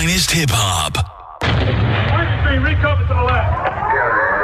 finest hip hop. Where's the stream? Recover to the left.